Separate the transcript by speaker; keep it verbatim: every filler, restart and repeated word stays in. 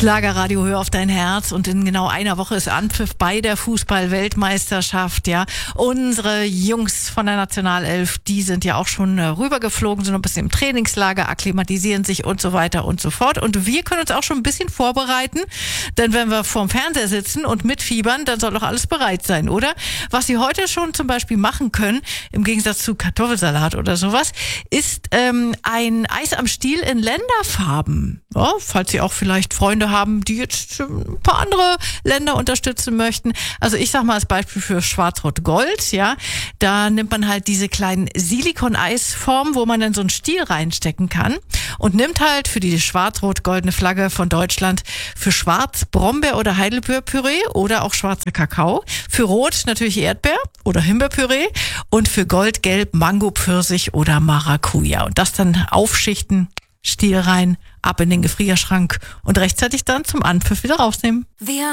Speaker 1: Schlagerradio, hör auf dein Herz. Und in genau einer Woche ist Anpfiff bei der Fußball-Weltmeisterschaft. Ja, unsere Jungs von der Nationalelf, die sind ja auch schon rübergeflogen, sind noch ein bisschen im Trainingslager, akklimatisieren sich und so weiter und so fort. Und wir können uns auch schon ein bisschen vorbereiten, denn wenn wir vorm Fernseher sitzen und mitfiebern, dann soll doch alles bereit sein, oder? Was Sie heute schon zum Beispiel machen können, im Gegensatz zu Kartoffelsalat oder sowas, ist ähm, ein Eis am Stiel in Länderfarben. Ja, falls Sie auch vielleicht Freunde haben, die jetzt ein paar andere Länder unterstützen möchten. Also ich sag mal als Beispiel für Schwarz-Rot-Gold, ja, da nimmt man halt diese kleinen Silikon-Eisformen, wo man dann so einen Stiel reinstecken kann und nimmt halt für die schwarz-rot-goldene Flagge von Deutschland für Schwarz Brombeer- oder Heidelbeerpüree oder auch schwarzer Kakao, für Rot natürlich Erdbeer oder Himbeerpüree und für Gold-Gelb Mango, Pfirsich oder Maracuja. Und das dann aufschichten, Stiel rein, ab in den Gefrierschrank und rechtzeitig dann zum Anpfiff wieder rausnehmen.